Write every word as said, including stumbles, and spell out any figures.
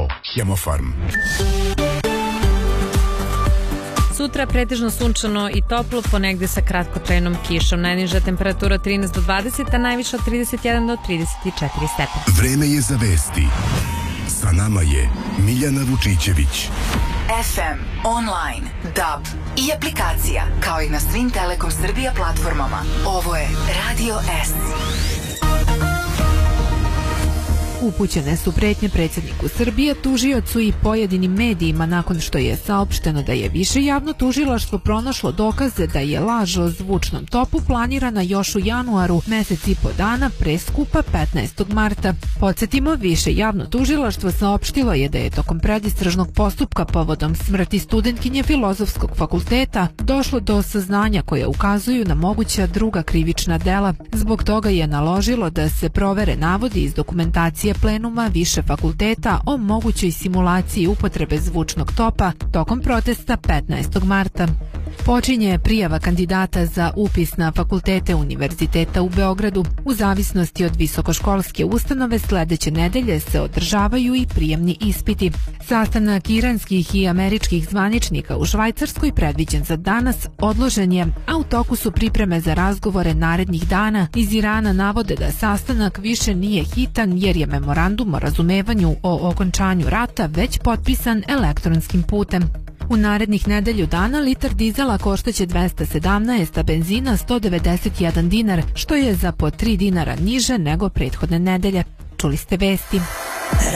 Hemofarm. Sutra pretežno sunčano i toplo, ponegde sa kratkotrajnom kišom. Najniža temperatura trinaest do dvadeset, a najviša od trideset jedan do trideset četiri stepena. Vreme je za vesti. Sa nama je Miljana Vučićević. F M, online, D A B i aplikacija, kao i na svim Telekom Srbija platformama. Ovo je Radio S. Upućene su pretnje predsjedniku Srbije, tužiocu i pojedinim medijima nakon što je saopšteno da je više javno tužilaštvo pronašlo dokaze da je laž o zvučnom topu planirana još u januaru, mesec i po dana pre skupa petnaestog marta. Podsjetimo, više javno tužilaštvo saopštilo je da je tokom predistražnog postupka povodom smrti studentkinje Filozofskog fakulteta došlo do saznanja koje ukazuju na moguća druga krivična dela. Zbog toga je naložilo da se provere navodi iz dokumentacije plenuma više fakulteta o mogućoj simulaciji upotrebe zvučnog topa tokom protesta petnaestog marta. Počinje prijava kandidata za upis na fakultete Univerziteta u Beogradu. U zavisnosti od visokoškolske ustanove sledeće nedelje se održavaju i prijemni ispiti. Sastanak iranskih i američkih zvaničnika u Švajcarskoj predviđen za danas odložen je, a u toku su pripreme za razgovore narednih dana. Iz Irana navode da sastanak više nije hitan jer je memorandum o razumevanju o okončanju rata već potpisan elektronskim putem. U narednih nedelju dana litar dizela koštaće dvesta sedamnaest, a benzina sto devedeset jedan dinar, što je za po tri dinara niže nego prethodne nedelje. Čuli ste vesti.